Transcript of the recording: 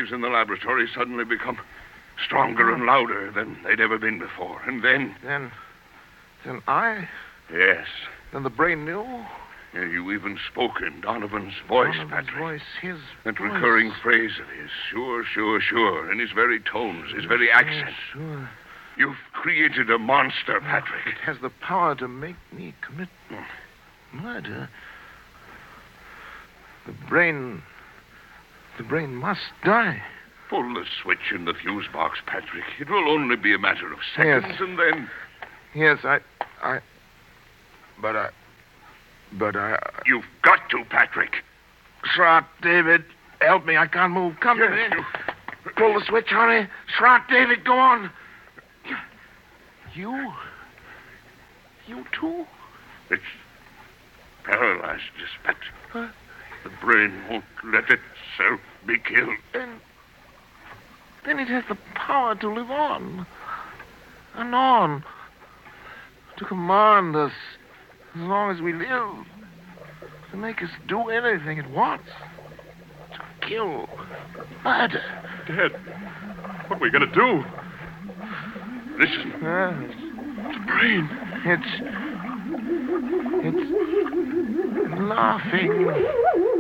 waves in the laboratory suddenly become stronger and louder than they'd ever been before. And then... Then I... Yes. Then the brain knew? Yeah, you even spoke in Donovan's voice, Donovan's Patrick. voice, his That voice. recurring phrase of his. Sure, sure, sure. In his very tones, his very accent. Sure. You've created a monster, Patrick. It has the power to make me commit murder. The brain must die. Pull the switch in the fuse box, Patrick. It will only be a matter of seconds, Yes. and then... Yes, But I... You've got to, Patrick. Schrott, David, help me. I can't move. Come to me. Pull the switch, hurry. Schrott, David, go on. You too? It's paralyzed, Patrick. Huh? The brain won't let itself be killed. Then it has the power to live on. And on. To command us as long as we live. To make us do anything it wants. To kill. Murder. Dad, what are we going to do? Listen. The brain. It's laughing.